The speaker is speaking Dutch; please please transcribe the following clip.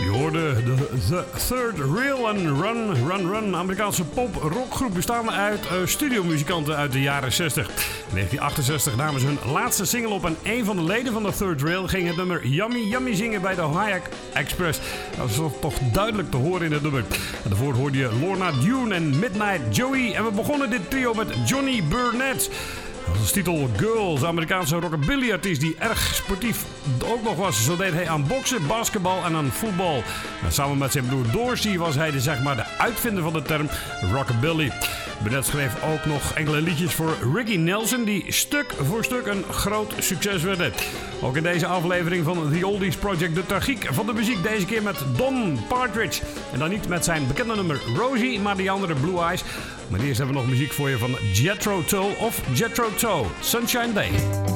Je hoorde de Third Rail en Run, Run, Run. Amerikaanse pop-rockgroep bestaande uit studiomuzikanten uit de jaren 60. In 1968 namen ze hun laatste single op en een van de leden van de Third Rail ging het nummer Yummy Yummy zingen bij de Ohio Express. Dat is toch duidelijk te horen in het nummer. En daarvoor hoorde je Lorna Dune en Midnight Joey. En we begonnen dit trio met Johnny Burnett. Dat was als titel Girls, Amerikaanse rockabilly-artiest die erg sportief ook nog was. Zo deed hij aan boksen, basketbal en aan voetbal. En samen met zijn broer Dorsey was hij de uitvinder van de term rockabilly. Burnett schreef ook nog enkele liedjes voor Ricky Nelson die stuk voor stuk een groot succes werden. Ook in deze aflevering van The Oldies Project de tragiek van de muziek. Deze keer met Don Partridge. En dan niet met zijn bekende nummer Rosie, maar die andere Blue Eyes. Maar eerst hebben we nog muziek voor je van Jethro Tull of Jethro Tull, Sunshine Day.